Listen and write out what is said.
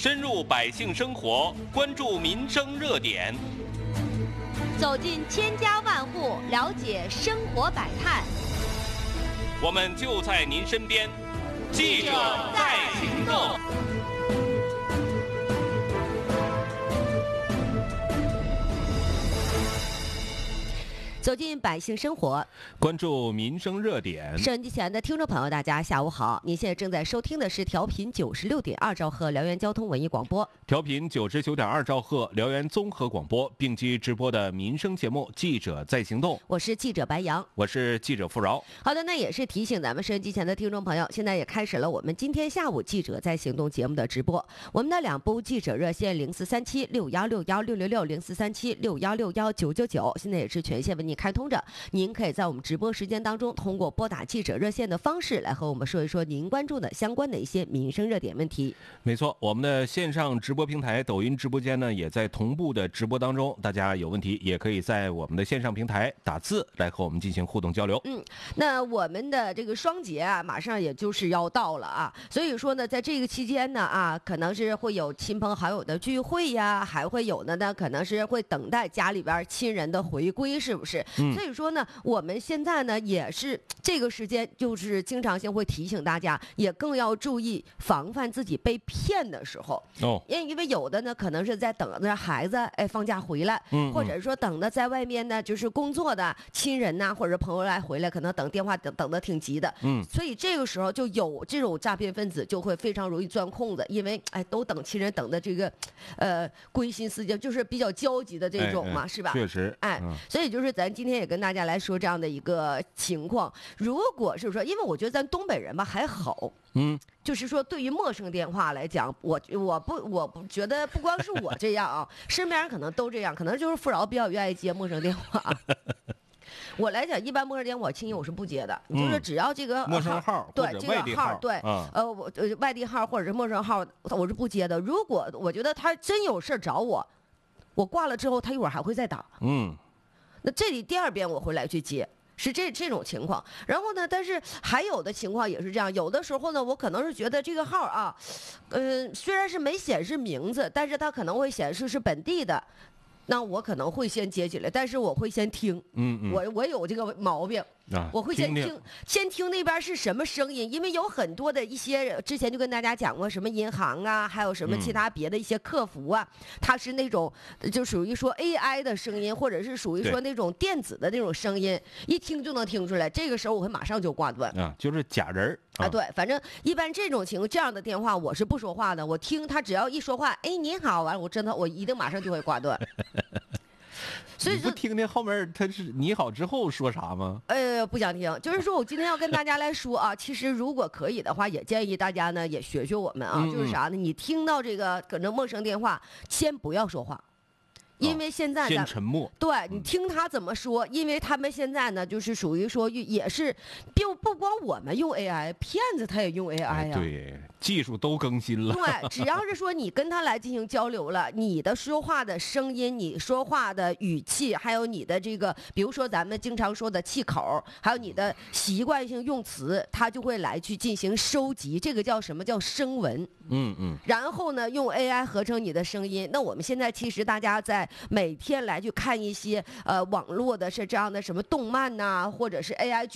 深入百姓生活，关注民生热点， 走进千家万户，了解生活百态。 我们就在您身边，记者在行动。 走进百姓生活， 关注民生热点。 收音机前的听众朋友，大家下午好！您现在正在收听的是调频96.2兆赫辽源交通文艺广播， 调频99.2兆赫辽源综合广播并机直播的民生节目《记者在行动》。 我是记者白杨， 我是记者付饶。 好的，那也是提醒咱们收音机前的听众朋友，现在也开始了我们今天下午《记者在行动》节目的直播。我们的两部记者热线043761616660，043761619999，现在也是全线为您开通着，您可以在我们直播时间当中通过拨打记者热线的方式来和我们说一说您关注的相关的一些民生热点问题。 没错，我们的线上直播平台抖音直播间呢也在同步的直播当中，大家有问题也可以在我们的线上平台打字来和我们进行互动交流。 那我们的这个双节啊马上也就是要到了啊，所以说呢在这个期间呢可能是会有亲朋好友的聚会呀，还会有的呢可能是会等待家里边亲人的回归，是不是？所以说呢我们现在呢也是这个时间就是经常性会提醒大家，也更要注意防范自己被骗的时候。因为有的呢可能是在等着孩子放假回来，或者说等着在外面呢就是工作的亲人呐或者朋友来回来，可能等电话等得挺急的。所以这个时候就有这种诈骗分子就会非常容易钻空子，因为都等亲人等的这个归心似箭，就是比较焦急的这种嘛，是吧？ 确实。 所以就是咱今天也跟大家来说这样的一个情况。如果是说，因为我觉得咱东北人吧还好，就是说对于陌生电话来讲，我不觉得不光是我这样啊，身边人可能都这样，可能就是富饶比较愿意接陌生电话。我来讲，一般陌生电话轻易我是不接的，就是只要这个陌生号对这个号对外地号或者是陌生号我是不接的。如果我觉得他真有事找我挂了之后他一会儿还会再打，那这里第二遍我会来去接。是这种情况。然后呢但是还有的情况也是这样，有的时候呢我可能是觉得这个号虽然是没显示名字，但是它可能会显示是本地的，那我可能会先接起来，但是我会先听。我有这个毛病。我会先听那边是什么声音，因为有很多的一些之前就跟大家讲过，什么银行啊，还有什么其他别的一些客服啊，它是那种就属于说 AI 的声音，或者是属于说那种电子的那种声音，一听就能听出来。这个时候我会马上就挂断就是假人对，反正一般这种这样的电话我是不说话的，我听他只要一说话，您好，完了我一定马上就会挂断。所以你不听听后面他是你好之后说啥吗？ 不想听。就是说我今天要跟大家来说其实如果可以的话，也建议大家呢也学我们就是啥呢？你听到这个可能陌生电话，先不要说话。因为现在先沉默， 对，你听他怎么说，因为他们现在呢就是属于说也是不光我们用 AI， 骗子他也用 AI 对，技术都更新了。 对，只要是说你跟他来进行交流了，你的说话的声音，你说话的语气，还有你的这个比如说咱们经常说的气口，还有你的习惯性用词，他就会来去进行收集，这个叫什么叫声纹。然后呢用 AI 合成你的声音。那我们现在其实大家在每天来去看一些网络的是这样的什么动漫或者是 AI 剧